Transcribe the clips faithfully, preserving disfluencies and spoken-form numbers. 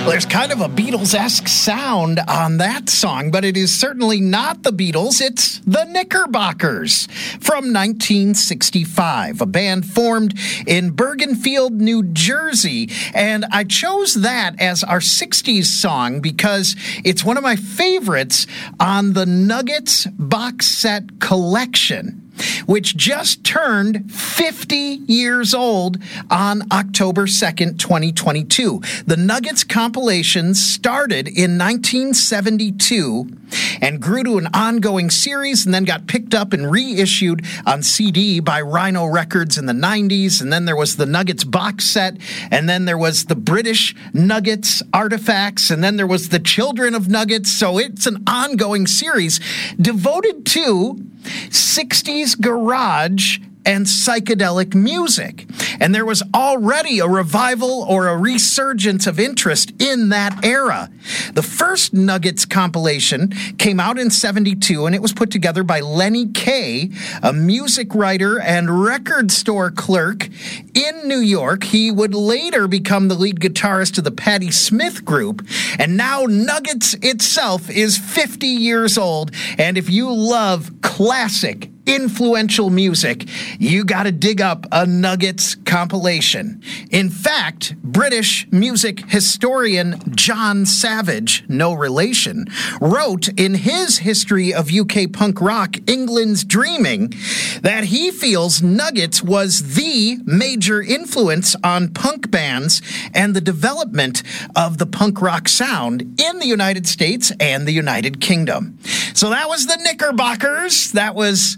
There's kind of a Beatles-esque sound on that song, but it is certainly not the Beatles. It's the Knickerbockers from nineteen sixty-five, a band formed in Bergenfield, New Jersey. And I chose that as our sixties song because it's one of my favorites on the Nuggets box set collection, which just turned fifty years old on October second, twenty twenty-two. The Nuggets compilation started in nineteen seventy-two and grew to an ongoing series and then got picked up and reissued on C D by Rhino Records in the nineties. And then there was the Nuggets box set, and then there was the British Nuggets artifacts, and then there was the Children of Nuggets. So it's an ongoing series devoted to sixties garage and psychedelic music. And there was already a revival or a resurgence of interest in that era. The first Nuggets compilation came out in seventy-two, and it was put together by Lenny Kaye, a music writer and record store clerk in New York. He would later become the lead guitarist of the Patti Smith Group, and now Nuggets itself is fifty years old. And if you love classic, influential music, you got to dig up a Nuggets compilation. In fact, British music historian John Savage, no relation, wrote in his History of U K Punk Rock, England's Dreaming, that he feels Nuggets was the major influence on punk bands and the development of the punk rock sound in the United States and the United Kingdom. So that was the Knickerbockers. That was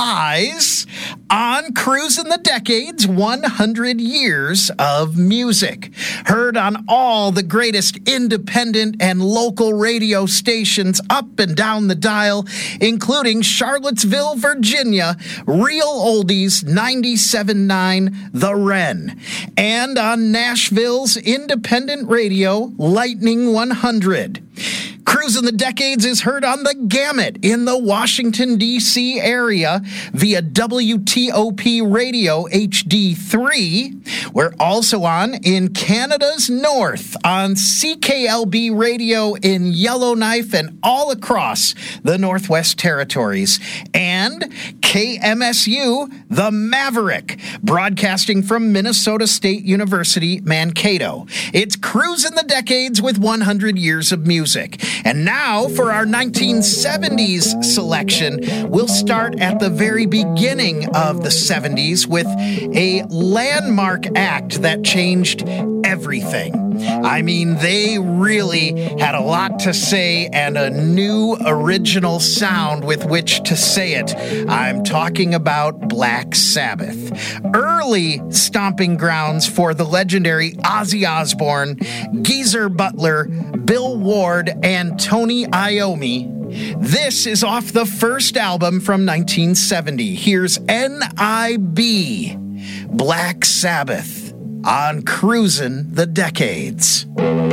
Lies on Cruising the Decades, one hundred years of music. Heard on all the greatest independent and local radio stations up and down the dial, including Charlottesville, Virginia, Real Oldies ninety-seven point nine The Wren, and on Nashville's independent radio, Lightning one hundred. Cruising the Decades is heard on the Gamut in the Washington, D C area via W T O P Radio H D three. We're also on in Canada's North on C K L B Radio in Yellowknife and all across the Northwest Territories. And K M S U, The Maverick, broadcasting from Minnesota State University, Mankato. It's Cruising the Decades with one hundred years of music. And now for our nineteen seventies selection, we'll start at the very beginning of the seventies with a landmark act that changed everything. I mean, they really had a lot to say and a new original sound with which to say it. I'm talking about Black Sabbath. Early stomping grounds for the legendary Ozzy Osbourne, Geezer Butler, Bill Ward, and Tony Iommi. This is off the first album from nineteen seventy. Here's N I B, Black Sabbath, on Cruising the Decades.